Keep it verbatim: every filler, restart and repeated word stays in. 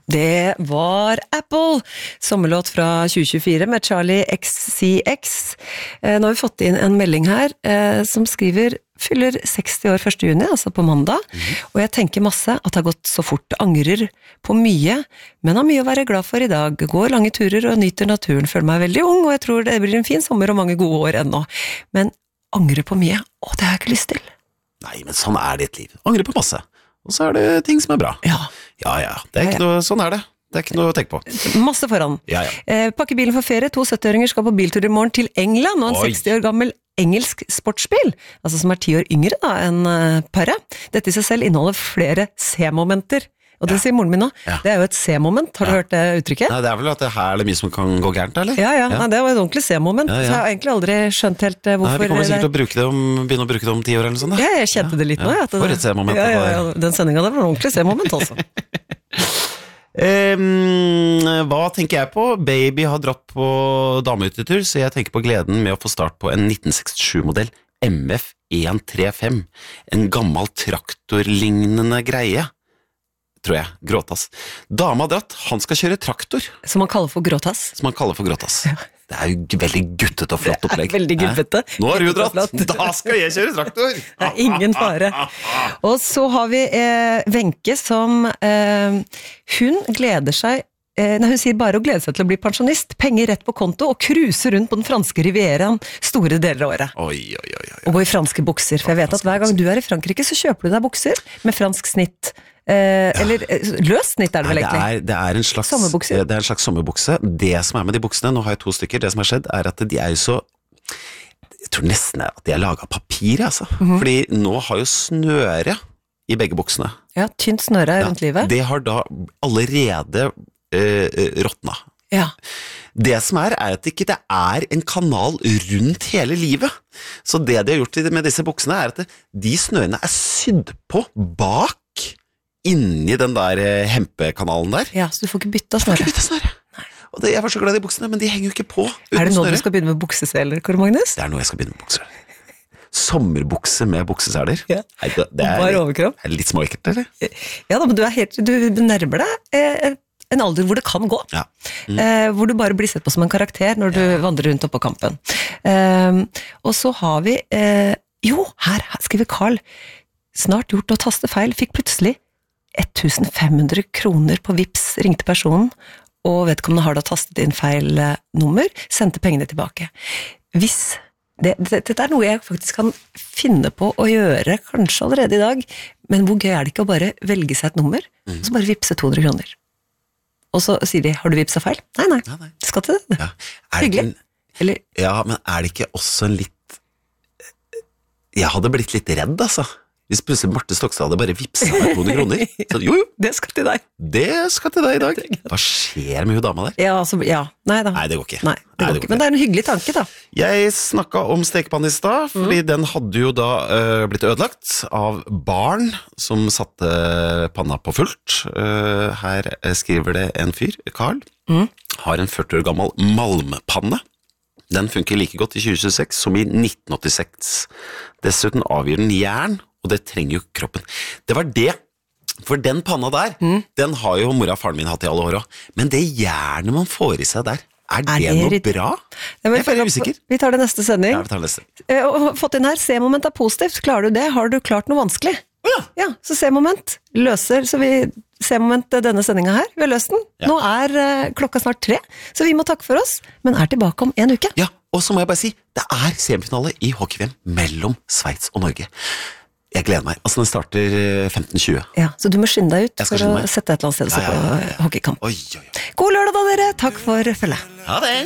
Det var Apple, sommerlåt fra tjue tjuefire med Charlie X C X. Eh, nå har vi fått inn en melding her eh, som skriver fyller seksti år første juni, altså på mandag, mm. og jeg tenker masse at det har gått så fort, angrer på mye, men har mye å være glad for i dag, går lange turer og nyter naturen, føler meg veldig ung, og jeg tror det blir en fin sommer og mange gode år ennå. Men angrer på mye, å, det har jeg ikke lyst til. Nei, men sånn er det et liv. Angrer på masse. Og så er det ting som er bra. Ja. Ja, ja. Det er ikke noe, sånn er det. Det er ikke noe å tenke på. Masse foran. Ja, ja. Eh, pakke bilen for ferie. To sytti-åringer skal på biltur i morgen til England, og en Oi. seksti år gammel engelsk sportsbil, altså som er ti år yngre da enn uh, paret. Dette i seg selv inneholder flere C-momenter. Og det Ja. sier moren min nå. Ja. Det er jo et C-moment. Har du Ja. hørt det uttrykket? Nei, det er vel at det her er det mye som kan gå gærent, eller? Ja, ja. Nei, det var et ordentlig C-moment. Ja, ja. Så jeg har egentlig aldri skjønt helt uh, Nei, hvorfor... vi kommer det- sikkert til å bruke det om, begynne å bruke det om ti år eller noe sånt. Da. Ja, jeg kjente det litt nå. Ja. Ja, at det- For et C-moment. Ja, ja, ja. Den sendingen der var en ordentlig C-moment, altså. Um, hva tenker jeg på? Baby har dratt på damehyttetur, så jeg tenker på gleden med å få start på en nitten sekstisju-modell M F en trettifem. En gammel traktorlignende greie, tror jeg. Gråtass. Dama har dratt, han skal kjøre traktor, Som man kaller for gråtass. som han kaller for gråtass. Det er jo veldig guttete og flott opplegg. Veldig gubbete. Hæ? Nå har du dratt, Flott. da skal jeg kjøre traktor! Det er ingen fare. Og så har vi eh, Wenche som eh, hun gleder seg eh, nei, hun sier bare å glede seg til å bli pensjonist, penger rett på konto og cruise rundt på den franske rivieraen store deler av året. Oi, oi, oi, oi. Og gå i franske bukser, for jeg vet at hver gang du er i Frankrike så kjøper du deg bukser med fransk snitt. Eh, eller eh, løst snitt er det vel Nei, det, egentlig? er, det er en slags Sommerbukser. Det er en slags sommerbukse. Det som er med de buksene, nå har jeg to stykker, det som har skjedd er at de er jo så, jeg tror nesten at de er laget av papir, altså. Mhm. Fordi nå har jo snøre i begge buksene. Ja, tynt snøre rundt livet. Det har da allerede eh, råtna. Ja. Det som er, er at det ikke det er en kanal rundt hele livet. Så det de har gjort med disse buksene er at det, de snørene er sydd på bak inni den der eh, hempekanalen der. ja, så du får ikke bytte av Jeg får snøre. ikke bytte snøre. Og det, jeg var så glad i buksene, men de henger jo ikke på uten Er det nå snøre. du skal begynne med bukseseler, Kåre Magnus? Det er nå jeg skal begynne med bukser. Sommerbukse med bukseseler. Ja. Nei, det, det er, Bare overkropp. er det litt småekkelt, eller? Ja da, men du er helt, du nærmer deg eh, en alder hvor det kan gå. Ja. Eh, hvor du bare blir sett på som en karakter når du vandrer rundt oppå kampen. Eh, og så har vi, eh, jo, her, her skriver Carl, snart gjort å taste feil, fikk plutselig femten hundre kroner på Vips, ringte personen, og vedkommende har da tastet inn feil eh, nummer, sendte pengene tilbake. Hvis det, det, dette er noe jeg faktisk kan finne på å gjøre, kanskje allerede i dag, men hvor gøy er det ikke å bare velge seg et nummer, og så bare vipse to hundre kroner. Og så sier de, har du vipset feil? Nei, nei, Ja, nei. det skal til det. Ja. Er det ikke Hyggelig. en, Eller, ja, men er det ikke også en litt Jeg hadde blitt litt redd, altså. Hvis plutselig Marte Stokstad hadde bare vipset meg to hundre kroner. Så jo, jo, det skal til deg. det skal til deg i dag. Hva skjer med hun dama der? Ja, altså, ja, nei da. Nei, det går ikke. Nei, det går ikke. Men det er en hyggelig tanke da. Jeg snakket om stekepanne i stad, fordi Mm. den hadde jo da øh, blitt ødelagt av barn som satte panna på fullt. Uh, her skriver det en fyr, Karl, Mm. har en førti år gammel malmpanne. Den funker like godt i tjue tjueseks som i nitten åttiseks. Dessuten avgir den jern, og det trenger jo kroppen. Det var det. For den panna der, Mm. den har jo mora og faren min hatt i alle år også. Men det jernet man får i seg der, er det, det noe riktig? bra? Jeg Jeg er veldig usikker. Vi tar det neste sending. Ja, vi tar neste. Eh, og fått inn her, C-moment er positivt. Klarer du det? Har du klart noe vanskelig? Ja. Ja, så C-moment løser, så vi C-moment denne sendinga her, vi har løst den. Ja. Nå er eh, klokka snart tre, så vi må takke for oss, men er tilbake om en uke. Ja, og så må jeg bare si, det er semifinale i hockey-V M mellom Sveits og Norge. Jeg gleder meg. Altså, den starter femten tjue. Ja, så du må skynde deg ut Jeg skal for skynde å meg. sette et eller annet sted og se Ja, ja, ja, på hockeykamp. Oi, oi, oi. God lørdag da, dere. Takk for følget. Ha det!